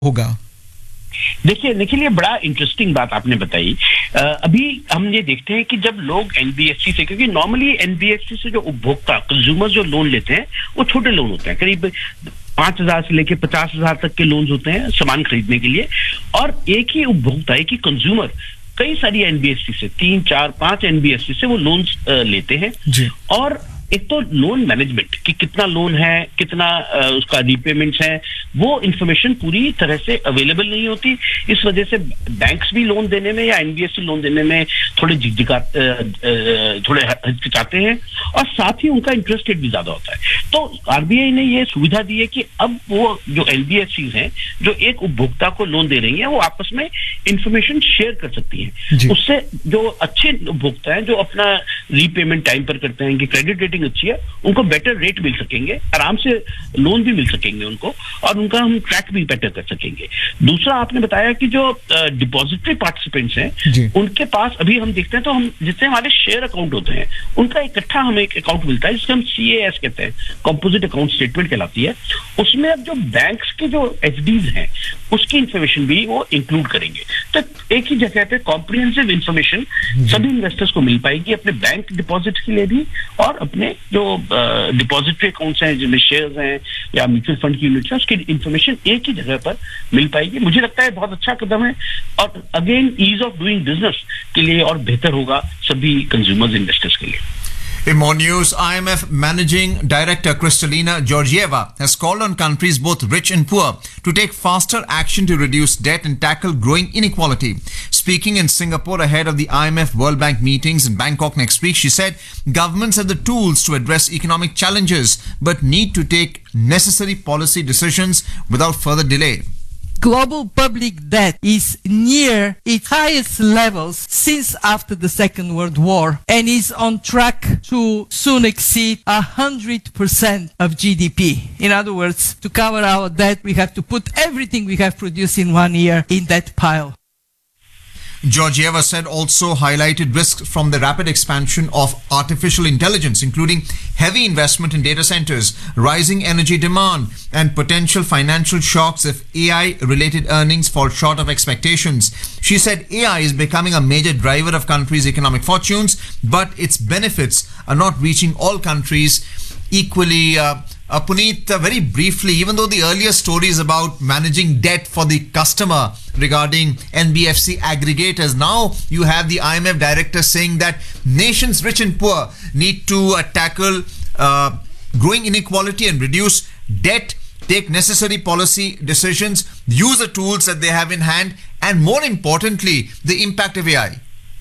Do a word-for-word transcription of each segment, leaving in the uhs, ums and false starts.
होगा। देखिए निखिल, ये बड़ा इंटरेस्टिंग बात आपने बताई। आ, अभी हम ये देखते हैं कि जब लोग एनबीएफसी से, क्योंकि नॉर्मली एनबीएफसी से जो उपभोक्ता कंज्यूमर जो लोन लेते हैं वो छोटे लोन होते हैं, करीब पांच हजार से लेके पचास हजार तक के लोन होते हैं सामान खरीदने के लिए। और एक ही उपभोक्ता, एक ही कंज्यूमर कई सारी एनबीएफसी से, तीन चार पांच एनबीएफसी से वो लोन लेते हैं। और एक तो लोन मैनेजमेंट कि कितना लोन है, कितना आ, उसका रीपेमेंट्स है, वो इंफॉर्मेशन पूरी तरह से अवेलेबल नहीं होती। इस वजह से बैंक्स भी लोन देने में या एनबीएफसी लोन देने में थोड़े झिझका थोड़े हिचकिचाते हैं, और साथ ही उनका इंटरेस्ट रेट भी ज्यादा होता है। तो आरबीआई ने ये सुविधा दी है कि अब वो जो एनबीएफसी हैं जो एक उपभोक्ता को लोन दे रही हैं, वो आपस में इंफॉर्मेशन शेयर कर सकती हैं। उससे जो अच्छे उपभोक्ता हैं, जो अपना रीपेमेंट टाइम पर करते हैं, कि क्रेडिट रेटिंग अच्छी है, उनको बेटर रेट मिल सकेंगे, आराम से लोन भी मिल सकेंगे उनको, और उनका हम ट्रैक भी बेटर कर सकेंगे। दूसरा आपने बताया कि जो डिपॉजिटरी पार्टिसिपेंट्स हैं उनके पास अभी हम देखते हैं तो हम जितने हमारे शेयर अकाउंट होते हैं उनका इकट्ठा हमें एक अकाउंट मिलता है जिसको हम सीएएस कहते हैं, कंपोजिट अकाउंट स्टेटमेंट कहलाती है। उसमें अब जो बैंक्स के जो एफडीज हैं उसकी इंफॉर्मेशन भी वो इंक्लूड करेंगे, तो एक ही जगह पे कॉम्प्रिहेंसिव इंफॉर्मेशन सभी इन्वेस्टर्स को मिल पाएगी, अपने बैंक डिपॉजिट के लिए भी और अपने जो डिपॉजिटरी अकाउंट्स हैं जिनमें शेयर्स हैं या म्यूचुअल फंड की यूनिट्स हैं, उसकी इंफॉर्मेशन एक ही जगह पर मिल पाएगी। मुझे लगता है बहुत अच्छा कदम है, और again ease of doing business के लिए और बेहतर होगा सभी कंज्यूमर्स, इन्वेस्टर्स के लिए। In more news, I M F Managing Director Kristalina Georgieva has called on countries both rich and poor to take faster action to reduce debt and tackle growing inequality. Speaking in Singapore ahead of the I M F World Bank meetings in Bangkok next week, she said governments have the tools to address economic challenges but need to take necessary policy decisions without further delay. Global public debt is near its highest levels since after the Second World War and is on track to soon exceed one hundred percent of G D P. In other words, to cover our debt, we have to put everything we have produced in one year in that pile. Georgieva said also highlighted risks from the rapid expansion of artificial intelligence, including heavy investment in data centers, rising energy demand, and potential financial shocks if A I-related earnings fall short of expectations. She said A I is becoming a major driver of countries' economic fortunes, but its benefits are not reaching all countries equally. Uh, Uh, Puneet, uh, very briefly, even though the earlier stories about managing debt for the customer regarding N B F C aggregators, now you have the I M F director saying that nations rich and poor need to uh, tackle uh, growing inequality and reduce debt, take necessary policy decisions, use the tools that they have in hand, and more importantly, the impact of A I.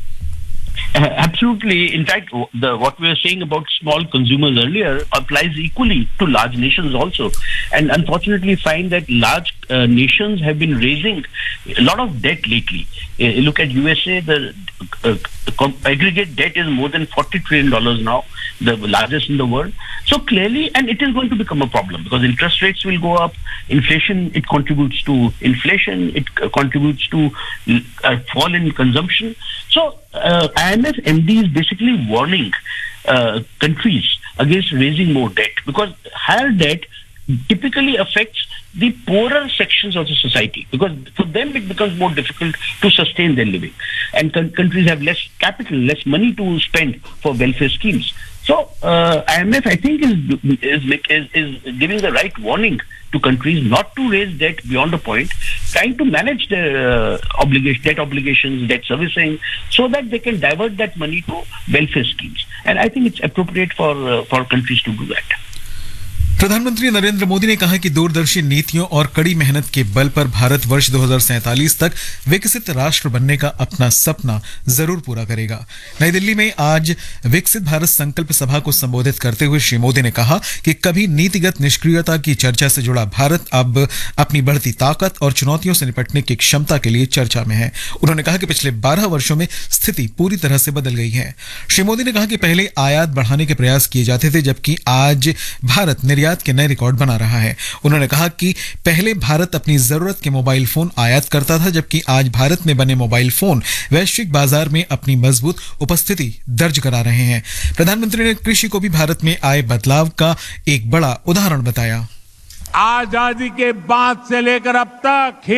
Uh, absolutely. In fact, the what we were saying about small consumers earlier applies equally to large nations also. And unfortunately, find that large uh, nations have been raising a lot of debt lately. Uh, look at U S A, the uh, aggregate debt is more than forty trillion dollars now, the largest in the world. So clearly, and it is going to become a problem because interest rates will go up. Inflation, it contributes to inflation. It uh, contributes to a fall in consumption. So uh, I M F M D is basically warning uh, countries against raising more debt, because higher debt typically affects the poorer sections of the society, because for them it becomes more difficult to sustain their living, and con- countries have less capital, less money to spend for welfare schemes. So uh, I M F, I think, is, is is is giving the right warning to countries not to raise debt beyond a point, trying to manage their uh, obligation, debt obligations, debt servicing, so that they can divert that money to welfare schemes. And I think it's appropriate for uh, for countries to do that. प्रधानमंत्री नरेंद्र मोदी ने कहा कि दूरदर्शी नीतियों और कड़ी मेहनत के बल पर भारत वर्ष दो हज़ार सैंतालीस तक विकसित राष्ट्र बनने का अपना सपना जरूर पूरा करेगा। नई दिल्ली में आज विकसित भारत संकल्प सभा को संबोधित करते हुए श्री मोदी ने कहा कि कभी नीतिगत निष्क्रियता की चर्चा से जुड़ा भारत अब अपनी बढ़ती ताकत और चुनौतियों से निपटने की क्षमता के लिए चर्चा में है। उन्होंने कहा कि पिछले बारह वर्षों में स्थिति पूरी तरह से बदल गई है। श्री मोदी ने कहा कि पहले आयात बढ़ाने के प्रयास किए जाते थे, जबकि आज भारत निर्यात के नए रिकॉर्ड बना रहा है। उन्होंने कहा कि पहले भारत अपनी जरूरत के मोबाइल फोन आयात करता था, जबकि आज भारत में बने मोबाइल फोन वैश्विक बाजार में अपनी मजबूत उपस्थिति दर्ज करा रहे हैं। प्रधानमंत्री ने कृषि को भी भारत में आए बदलाव का एक बड़ा उदाहरण बताया। आजादी के बाद से लेकर अब तक